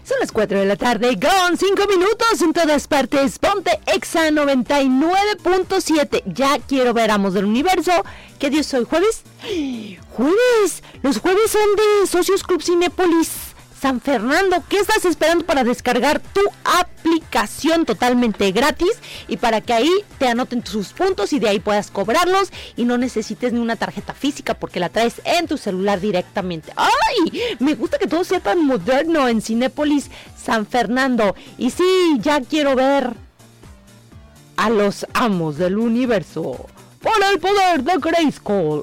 Son las 4 de la tarde con 5 minutos en todas partes. Ponte Exa 99.7. Ya quiero ver Amos del Universo. ¿Qué día es hoy? ¿Jueves? ¡Jueves! Los jueves son de Socios Club Cinépolis San Fernando. ¿Qué estás esperando para descargar tu aplicación totalmente gratis y para que ahí te anoten sus puntos y de ahí puedas cobrarlos y no necesites ni una tarjeta física porque la traes en tu celular directamente? ¡Ay! Me gusta que todo sea tan moderno en Cinépolis San Fernando. Y sí, ya quiero ver a los Amos del Universo por el poder de Grayskull.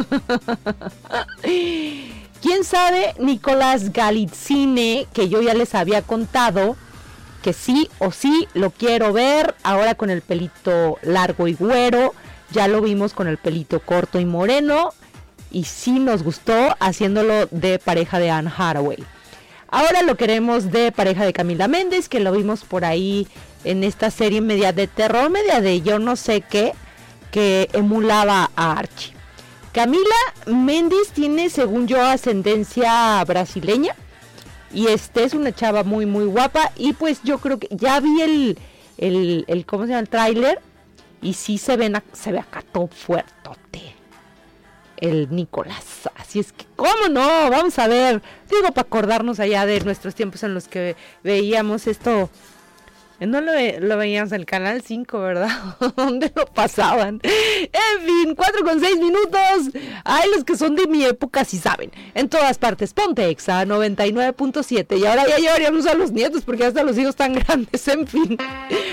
¿Quién sabe? Nicolás Galitzine, que yo ya les había contado que sí o sí lo quiero ver ahora con el pelito largo y güero. Ya lo vimos con el pelito corto y moreno y sí nos gustó haciéndolo de pareja de Anne Hathaway. Ahora lo queremos de pareja de Camila Méndez, que lo vimos por ahí en esta serie media de terror, media de yo no sé qué, que emulaba a Archie. Camila Méndez tiene, según yo, ascendencia brasileña y es una chava muy muy guapa y pues yo creo que ya vi el ¿cómo se llama? El tráiler y sí se ve acá todo fuertote el Nicolás, así es que cómo no, vamos a ver, digo para acordarnos allá de nuestros tiempos en los que veíamos esto. No lo veíamos en el Canal 5, ¿verdad? ¿Dónde lo pasaban? En fin, 4:06. Ay, los que son de mi época sí saben. En todas partes, ponte Exa 99.7. Y ahora ya llevaríamos a los nietos porque hasta los hijos tan grandes, en fin.